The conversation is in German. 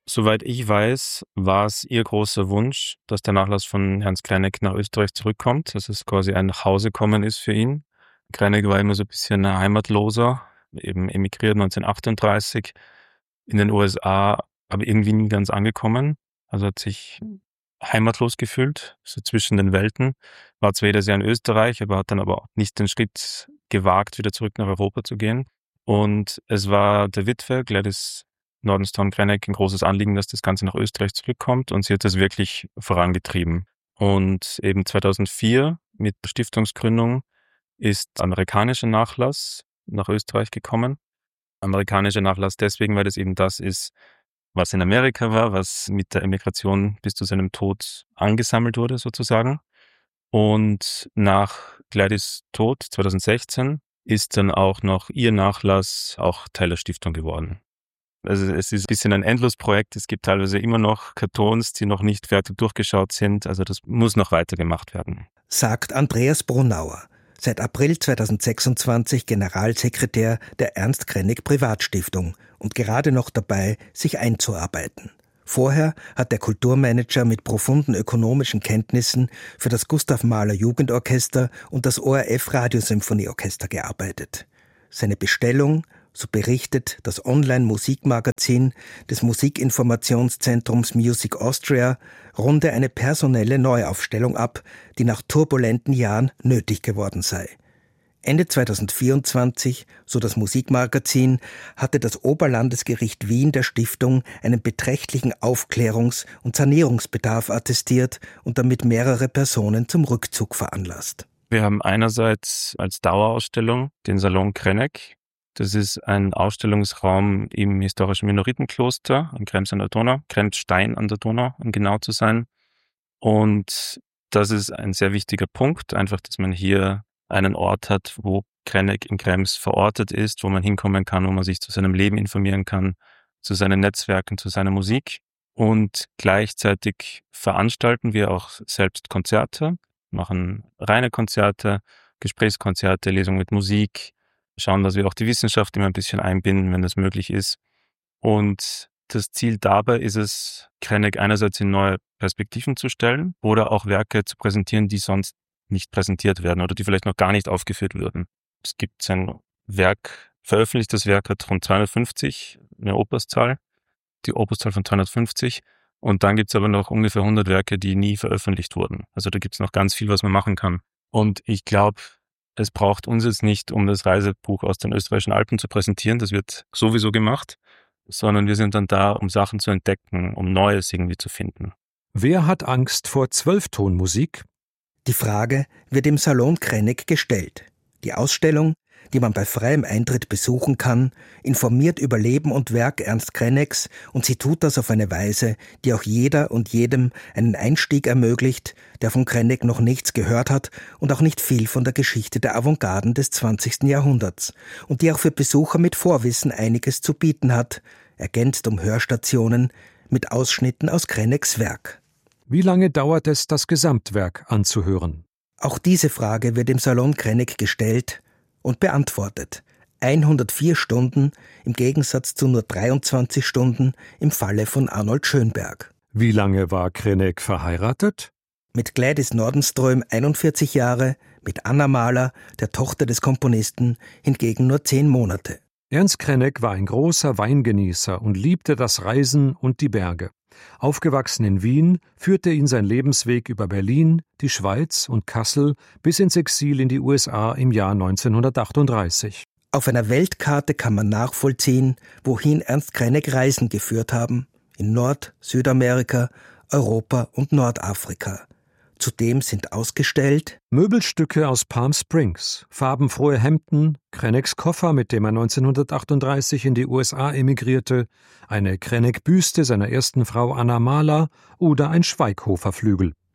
Soweit ich weiß, war es ihr großer Wunsch, dass der Nachlass von Ernst Krenek nach Österreich zurückkommt, dass es quasi ein Nachhausekommen ist für ihn. Krenek war immer so ein bisschen ein Heimatloser, eben emigriert 1938 in den USA, aber irgendwie nie ganz angekommen. Also hat sich heimatlos gefühlt, so zwischen den Welten. War zwar jedes Jahr in Österreich, aber hat dann aber auch nicht den Schritt gewagt, wieder zurück nach Europa zu gehen. Und es war der Witwe, Gladys Nordenstone-Krenek, ein großes Anliegen, dass das Ganze nach Österreich zurückkommt, und sie hat das wirklich vorangetrieben. Und eben 2004 mit der Stiftungsgründung ist amerikanischer Nachlass nach Österreich gekommen. Amerikanischer Nachlass deswegen, weil das eben das ist, was in Amerika war, was mit der Emigration bis zu seinem Tod angesammelt wurde sozusagen. Und nach Gladys Tod 2016 ist dann auch noch ihr Nachlass auch Teil der Stiftung geworden. Also es ist ein bisschen ein Endlosprojekt. Es gibt teilweise immer noch Kartons, die noch nicht fertig durchgeschaut sind. Also das muss noch weitergemacht werden. Sagt Andreas Brunauer, seit April 2026 Generalsekretär der Ernst Krenek Privatstiftung und gerade noch dabei, sich einzuarbeiten. Vorher hat der Kulturmanager mit profunden ökonomischen Kenntnissen für das Gustav Mahler Jugendorchester und das ORF Radiosymphonieorchester gearbeitet. Seine Bestellung, so berichtet das Online-Musikmagazin des Musikinformationszentrums Music Austria, runde eine personelle Neuaufstellung ab, die nach turbulenten Jahren nötig geworden sei. Ende 2024, so das Musikmagazin, hatte das Oberlandesgericht Wien der Stiftung einen beträchtlichen Aufklärungs- und Sanierungsbedarf attestiert und damit mehrere Personen zum Rückzug veranlasst. Wir haben einerseits als Dauerausstellung den Salon Krenek. Das ist ein Ausstellungsraum im historischen Minoritenkloster in Krems an der Donau, Kremsstein an der Donau, um genau zu sein. Und das ist ein sehr wichtiger Punkt, einfach, dass man hier einen Ort hat, wo Krenek in Krems verortet ist, wo man hinkommen kann, wo man sich zu seinem Leben informieren kann, zu seinen Netzwerken, zu seiner Musik. Und gleichzeitig veranstalten wir auch selbst Konzerte, machen reine Konzerte, Gesprächskonzerte, Lesungen mit Musik, schauen, dass wir auch die Wissenschaft immer ein bisschen einbinden, wenn das möglich ist. Und das Ziel dabei ist es, Krenek einerseits in neue Perspektiven zu stellen oder auch Werke zu präsentieren, die sonst nicht präsentiert werden oder die vielleicht noch gar nicht aufgeführt würden. Es gibt sein Werk, veröffentlichtes Werk hat rund 250, eine Opuszahl, die Opuszahl von 250. Und dann gibt es aber noch ungefähr 100 Werke, die nie veröffentlicht wurden. Also da gibt es noch ganz viel, was man machen kann. Und ich glaube, es braucht uns jetzt nicht, um das Reisebuch aus den österreichischen Alpen zu präsentieren, das wird sowieso gemacht, sondern wir sind dann da, um Sachen zu entdecken, um Neues irgendwie zu finden. Wer hat Angst vor 12-Ton-Musik? Die Frage wird im Salon Krenek gestellt. Die Ausstellung, die man bei freiem Eintritt besuchen kann, informiert über Leben und Werk Ernst Kreneks, und sie tut das auf eine Weise, die auch jeder und jedem einen Einstieg ermöglicht, der von Krenek noch nichts gehört hat und auch nicht viel von der Geschichte der Avantgarden des 20. Jahrhunderts und die auch für Besucher mit Vorwissen einiges zu bieten hat, ergänzt um Hörstationen mit Ausschnitten aus Kreneks Werk. Wie lange dauert es, das Gesamtwerk anzuhören? Auch diese Frage wird im Salon Krenek gestellt und beantwortet. 104 Stunden im Gegensatz zu nur 23 Stunden im Falle von Arnold Schönberg. Wie lange war Krenek verheiratet? Mit Gladys Nordenström 41 Jahre, mit Anna Mahler, der Tochter des Komponisten, hingegen nur 10 Monate. Ernst Krenek war ein großer Weingenießer und liebte das Reisen und die Berge. Aufgewachsen in Wien, führte ihn sein Lebensweg über Berlin, die Schweiz und Kassel bis ins Exil in die USA im Jahr 1938. Auf einer Weltkarte kann man nachvollziehen, wohin Ernst Krenek Reisen geführt haben, in Nord-, Südamerika, Europa und Nordafrika. Zudem sind ausgestellt Möbelstücke aus Palm Springs, farbenfrohe Hemden, Kreneks Koffer, mit dem er 1938 in die USA emigrierte, eine Krenek-Büste seiner ersten Frau Anna Mahler oder ein Schweighofer-Flügel.